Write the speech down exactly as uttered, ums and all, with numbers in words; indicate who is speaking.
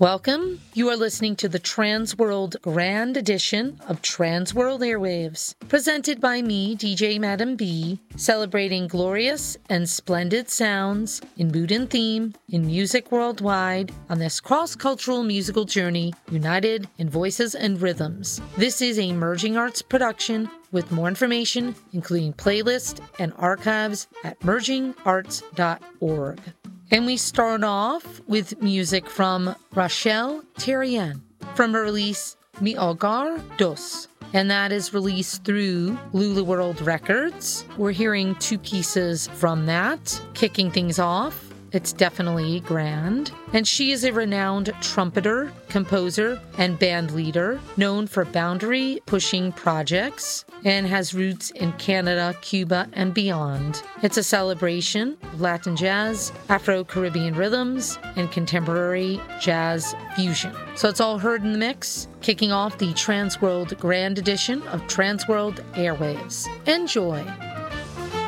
Speaker 1: Welcome. You are listening to the Transworld Grand Edition of Transworld Airwaves, presented by me, D J Madam B, celebrating glorious and splendid sounds in mood and theme in music worldwide on this cross-cultural musical journey, united in voices and rhythms. This is a Merging Arts production with more information, including playlist and archives at merging arts dot org. And we start off with music from Rachel Terrien from her release Mi Hogar Dos. And that is released through Lulu World Records. We're hearing two pieces from that, kicking things off. It's definitely grand. And she is a renowned trumpeter, composer, and band leader, known for boundary-pushing projects, and has roots in Canada, Cuba, and beyond. It's a celebration of Latin jazz, Afro-Caribbean rhythms, and contemporary jazz fusion. So it's all heard in the mix, kicking off the Transworld Grand Edition of Transworld Airwaves. Enjoy!